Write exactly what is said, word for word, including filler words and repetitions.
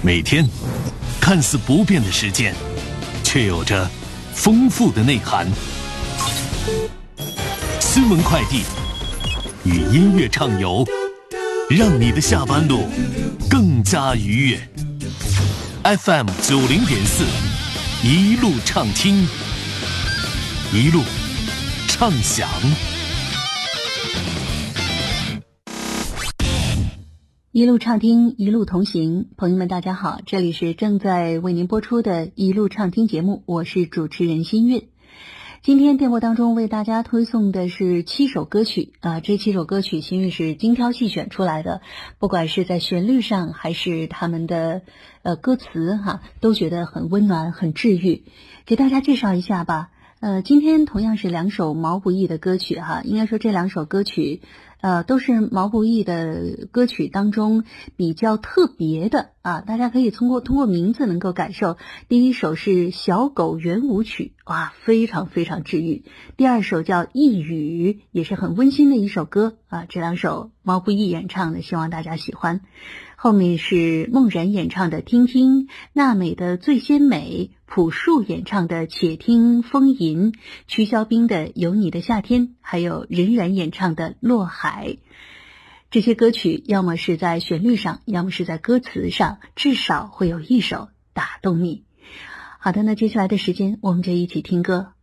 每天看似不变的时间，却有着丰富的内涵。新闻快递与音乐畅游，让你的下班路更加愉悦。F M 九零点四，一路畅听，一路畅享。 一路畅听，一路同行。朋友们大家好，这里是正在为您播出的一路畅听节目，我是主持人新韵。今天电波当中为大家推送的是七首歌曲啊，这七首歌曲新韵是精挑细选出来的，不管是在旋律上还是他们的呃歌词哈、啊，都觉得很温暖很治愈。给大家介绍一下吧。呃，今天同样是两首毛不易的歌曲哈，应该说这两首歌曲，呃，都是毛不易的歌曲当中比较特别的啊，大家可以通过通过名字能够感受。第一首是《小狗圆舞曲》，哇，非常非常治愈。第二首叫《一语》，也是很温馨的一首歌啊。这两首毛不易演唱的，希望大家喜欢。后面是孟然演唱的《听听》，娜美的《最鲜美》，朴树演唱的《且听风吟》，曲小冰的《有你的夏天》，还有任然演唱的《落海》。这些歌曲要么是在旋律上，要么是在歌词上，至少会有一首打动你。好的，那接下来的时间我们就一起听歌。